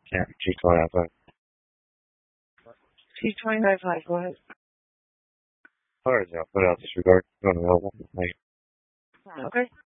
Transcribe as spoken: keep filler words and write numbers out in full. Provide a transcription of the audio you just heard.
Yeah, G twenty-five five. T twenty-five five, go ahead. Alright, yeah, put out disregard. Unavailable. Thank you. Okay.